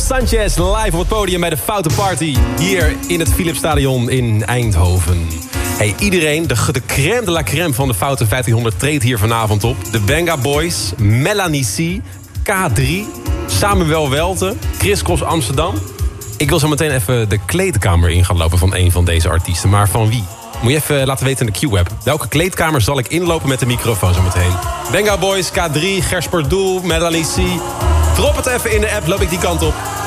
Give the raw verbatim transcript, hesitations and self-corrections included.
Sanchez live op het podium bij de Foute Party. Hier in het Philipsstadion in Eindhoven. Hey, iedereen, de, de crème de la crème van de Foute vijftienhonderd treedt hier vanavond op. De Venga Boys, Melanie C, K drie, Samuel Welte, Chris Cross Amsterdam. Ik wil zo meteen even de kleedkamer in gaan lopen van een van deze artiesten. Maar van wie? Moet je even laten weten in de Q-app. Welke kleedkamer zal ik inlopen met de microfoon zo meteen? Venga Boys, K drie, Gersper Doel, Melanie C. Drop het even in de app, loop ik die kant op.